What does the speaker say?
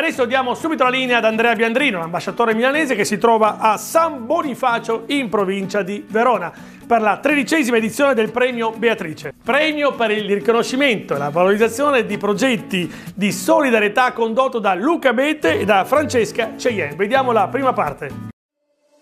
adesso diamo subito la linea ad Andrea Biandrino, l'ambasciatore milanese che si trova a San Bonifacio in provincia di Verona per la 13ª edizione del premio Beatrice. Premio per il riconoscimento e la valorizzazione di progetti di solidarietà condotto da Luca Bete e da Francesca Cheyenne. Vediamo la prima parte.